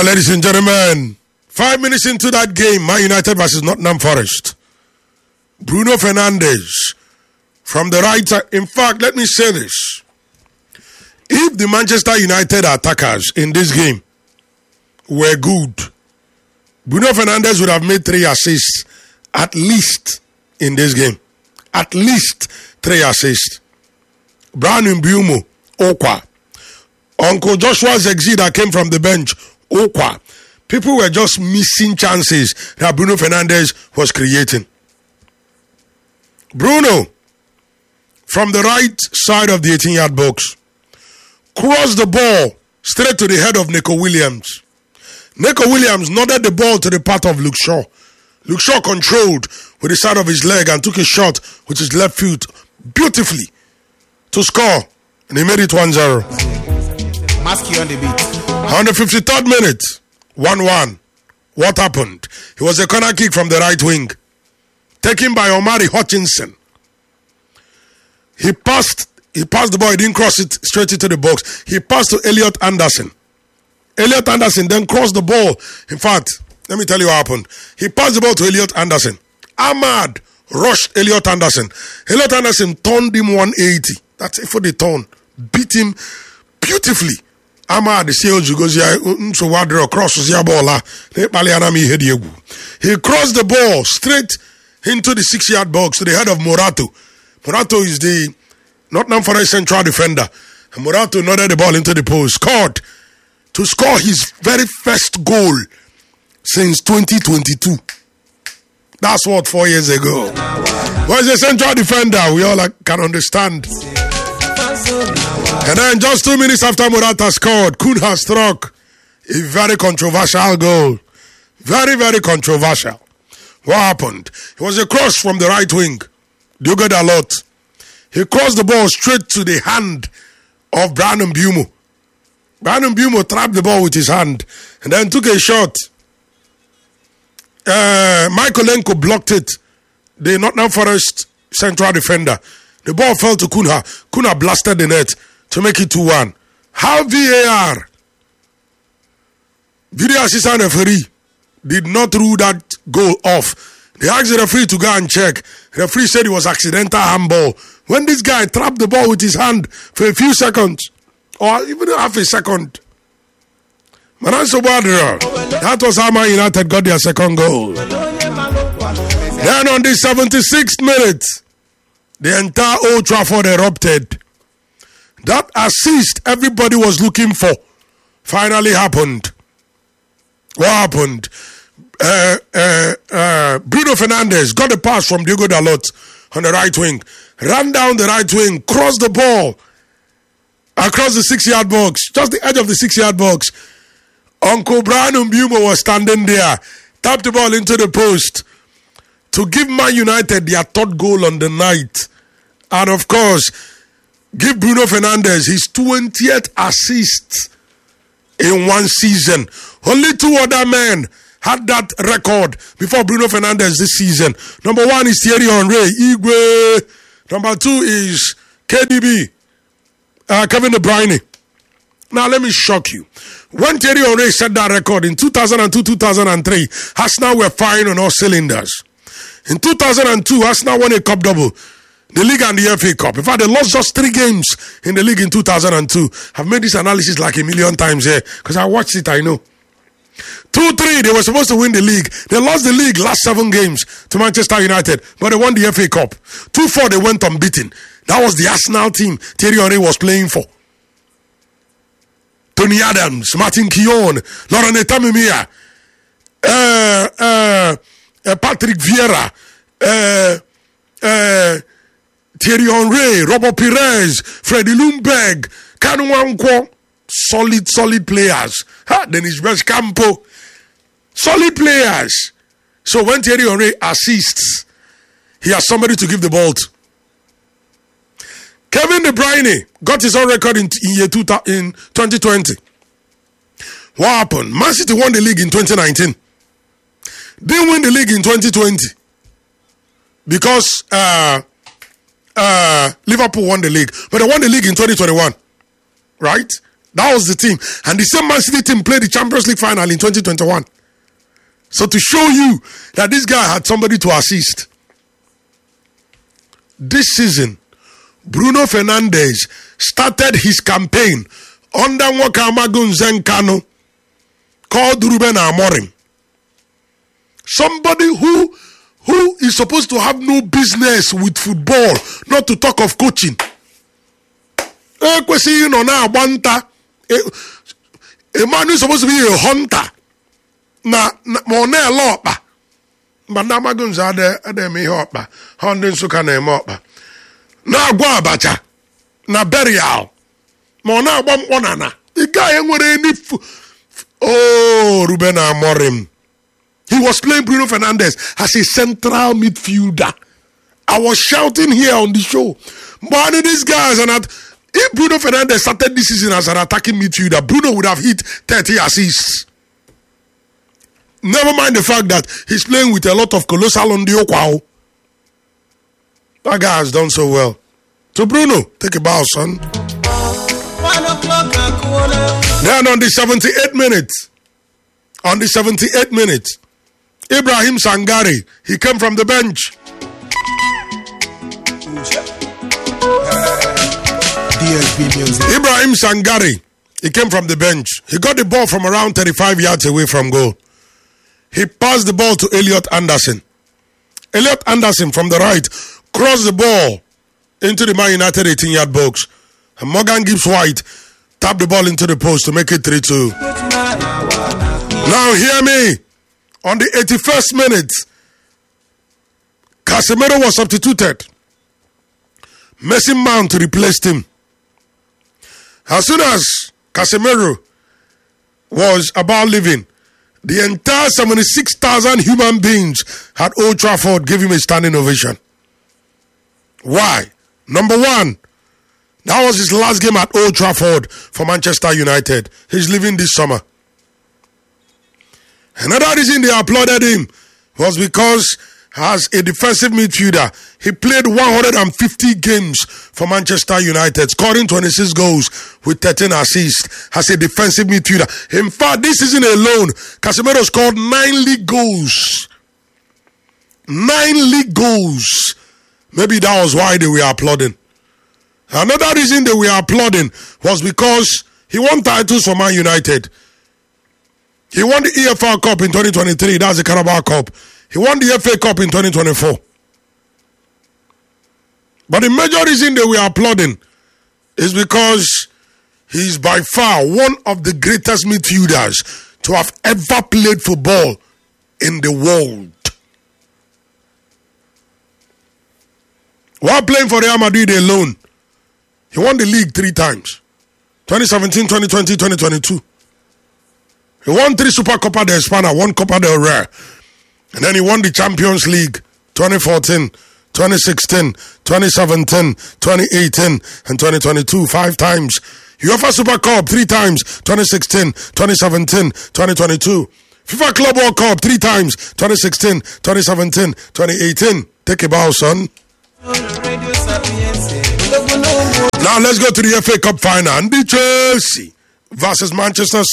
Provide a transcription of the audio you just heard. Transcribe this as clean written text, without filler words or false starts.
Ladies and gentlemen, 5 minutes into that game, Man United versus Nottingham Forest. Bruno Fernandes from the right side. In fact, let me say this. If the Manchester United attackers in this game were good, Bruno Fernandes would have made 3 assists at least in this game. At least 3 assists. Bryan Mbeumo, Okwa. Uncle Joshua Zexi that came from the bench, Okwa. People were just missing chances that Bruno Fernandes was creating. Bruno, from the right side of the 18-yard box, crossed the ball straight to the head of Nico Williams. Nico Williams nodded the ball to the path of Luke Shaw. Luke Shaw controlled with the side of his leg and took a shot with his left foot beautifully to score. And he made it 1-0. Masky on the beat. On the 53rd minute, 1-1. What happened? It was a corner kick from the right wing, taken by Omari Hutchinson. He passed the ball, he didn't cross it straight into the box. He passed to Elliot Anderson. Elliot Anderson then crossed the ball. In fact, let me tell you what happened. He passed the ball to Elliot Anderson. Ahmad rushed Elliot Anderson. Elliot Anderson turned him 180. That's it for the turn. Beat him beautifully. Ahmad, the CEO, goes so wadro crosses the ball. He crossed the ball straight into the 6-yard box to the head of Morato. Morato is the Nottingham Forest central defender. And Morato nodded the ball into the post. Scored to score his very first goal since 2022. That's what, 4 years ago. Was a central defender, we all can understand. And then just 2 minutes after Morata scored, Cunha struck a very controversial goal. Very, very controversial. What happened? It was a cross from the right wing. Diogo Dalot. He crossed the ball straight to the hand of Bryan Mbeumo. Bryan Mbeumo trapped the ball with his hand and then took a shot. Michaelenko blocked it. The Nottingham Forest central defender. The ball fell to Cunha. Cunha blasted the net to make it 2-1. How VAR, video assistant referee, did not rule that goal off. They asked the referee to go and check. The referee said it was accidental handball. When this guy trapped the ball with his hand for a few seconds, or even half a second, that was how Man United got their second goal. Then on the 76th minute, the entire Old Trafford erupted. That assist everybody was looking for finally happened. What happened? Bruno Fernandes got a pass from Diogo Dalot on the right wing, ran down the right wing, crossed the ball across the 6-yard box, just the edge of the 6-yard box. Uncle Bryan Mbeumo was standing there, tapped the ball into the post to give Man United their 3rd goal on the night. And of course, give Bruno Fernandes his 20th assist in one season. Only 2 other men had that record before Bruno Fernandes this season. Number 1 is Thierry Henry, Igwe. Number 2 is KDB, Kevin De Bruyne. Now let me shock you. When Thierry Henry set that record in 2002-2003, Arsenal were firing on all cylinders. In 2002, Arsenal won a cup double, the league and the FA Cup. In fact, they lost just 3 games in the league in 2002. I've made this analysis like a million times here because I watched it, I know. 2-3, they were supposed to win the league. They lost the league last 7 games to Manchester United, but they won the FA Cup. 2-4, they went unbeaten. That was the Arsenal team Thierry Henry was playing for. Tony Adams, Martin Keown, Laurent Etamimia, Patrick Vieira, Thierry Henry, Robert Pires, Freddie Ljungberg, Kanu Nwankwo. Solid players. Dennis Bergkamp, solid players. So when Thierry Henry assists, he has somebody to give the ball to. Kevin De Bruyne got his own record in 2020. What happened? Man City won the league in 2019. Didn't win the league in 2020 because Liverpool won the league, but they won the league in 2021. Right? That was the team. And the same Man City team played the Champions League final in 2021. So to show you that this guy had somebody to assist. This season, Bruno Fernandes started his campaign under Wakamagun Zenkano called Ruben Amorim. Somebody who is supposed to have no business with football, not to talk of coaching. A man who's supposed to be a hunter. But Namaguns are there, me hopa. Honden Sukane mopa. Na Guabacha. Na burial. Mona Bonana. The guy ain't with any. Oh, Ruben Amorim. He was playing Bruno Fernandes as a central midfielder. I was shouting here on the show. But these guys are not. If Bruno Fernandes started this season as an attacking midfielder, Bruno would have hit 30 assists. Never mind the fact that he's playing with a lot of colossal on the Okwao. That guy has done so well. So Bruno, take a bow, son. 1 o'clock. Then on the 78th minute, Ibrahim Sangare, he came from the bench. DSB music. Ibrahim Sangare, he came from the bench. He got the ball from around 35 yards away from goal. He passed the ball to Elliot Anderson. Elliot Anderson from the right crossed the ball into the Man United 18-yard box. And Morgan Gibbs White tapped the ball into the post to make it 3-2. Now hear me. On the 81st minute, Casemiro was substituted. Mason Mount replaced him. As soon as Casemiro was about leaving, the entire 76,000 human beings at Old Trafford gave him a standing ovation. Why? Number one, that was his last game at Old Trafford for Manchester United. He's leaving this summer. Another reason they applauded him was because as a defensive midfielder, he played 150 games for Manchester United, scoring 26 goals with 13 assists as a defensive midfielder. In fact, this season alone, Casemiro scored 9 league goals. 9 league goals. Maybe that was why they were applauding. Another reason they were applauding was because he won titles for Man United. He won the EFL Cup in 2023. That's the Carabao Cup. He won the FA Cup in 2024. But the major reason they were applauding is because he's by far one of the greatest midfielders to have ever played football in the world. While playing for Real Madrid alone, he won the league 3 times. 2017, 2020, 2022. He won 3 Super Copa de España, 1 Copa del Rey. And then he won the Champions League 2014, 2016, 2017, 2018, and 2022, 5 times. UEFA Super Cup 3 times, 2016, 2017, 2022. FIFA Club World Cup 3 times, 2016, 2017, 2018. Take a bow, son. Now let's go to the FA Cup final. And the Chelsea versus Manchester